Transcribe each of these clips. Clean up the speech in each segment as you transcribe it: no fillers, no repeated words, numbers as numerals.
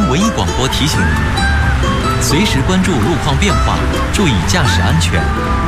文艺广播提醒您，随时关注路况变化，注意驾驶安全。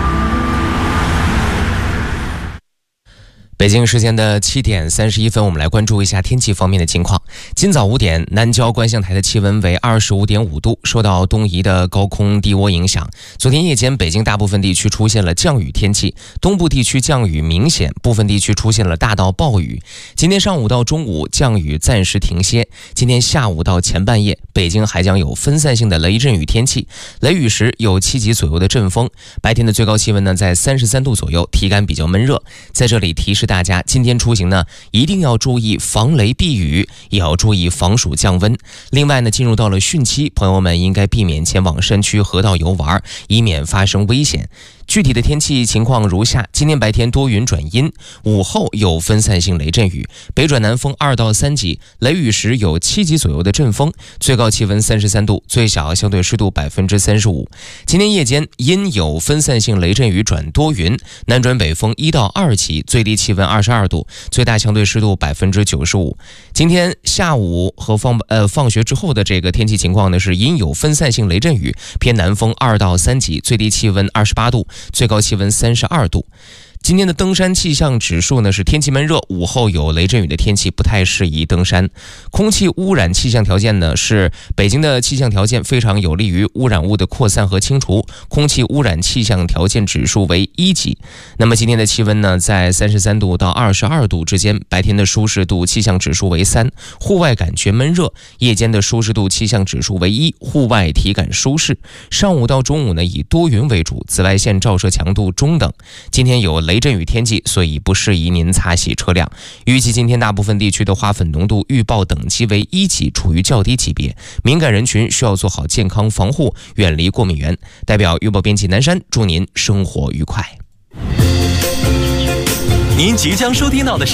北京时间的7点31分，我们来关注一下天气方面的情况。今早5点，南郊观象台的气温为25.5度，受到东移的高空低涡影响。昨天夜间，北京大部分地区出现了降雨天气，东部地区降雨明显，部分地区出现了大到暴雨。今天上午到中午，降雨暂时停歇。今天下午到前半夜，北京还将有分散性的雷阵雨天气，雷雨时有7级左右的阵风。白天的最高气温呢，在33度左右，体感比较闷热。在这里提示大家，今天出行呢，一定要注意防雷避雨，也要注意防暑降温。另外呢，进入到了汛期，朋友们应该避免前往山区河道游玩，以免发生危险。具体的天气情况如下：今天白天多云转阴，午后有分散性雷阵雨，北转南风2到3级，雷雨时有7级左右的阵风，最高气温33度，最小相对湿度35%。今天夜间阴有分散性雷阵雨转多云，南转北风1到2级，最低气温22度，最大相对湿度95%。今天下午和放学之后的这个天气情况呢，是阴有分散性雷阵雨，偏南风2到3级，最低气温28度，最高气温32度。今天的登山气象指数呢是天气闷热，午后有雷阵雨的天气，不太适宜登山。空气污染气象条件呢是北京的气象条件非常有利于污染物的扩散和清除，空气污染气象条件指数为1级。那么今天的气温呢在33度到22度之间，白天的舒适度气象指数为3，户外感觉闷热；夜间的舒适度气象指数为1，户外体感舒适。上午到中午呢以多云为主，紫外线照射强度中等。今天有雷阵雨天气，所以不适宜您擦洗车辆。预计今天大部分地区的花粉浓度预报等级为1级，处于较低级别，敏感人群需要做好健康防护，远离过敏源。代表预报编辑南山，祝您生活愉快。 您即将收听到的是